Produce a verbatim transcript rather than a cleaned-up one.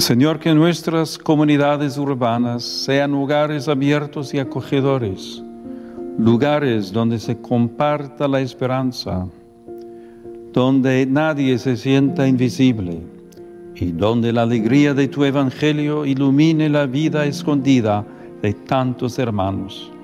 Señor, que nuestras comunidades urbanas sean lugares abiertos y acogedores, lugares donde se comparta la esperanza, donde nadie se sienta invisible y donde la alegría de tu evangelio ilumine la vida escondida de tantos hermanos.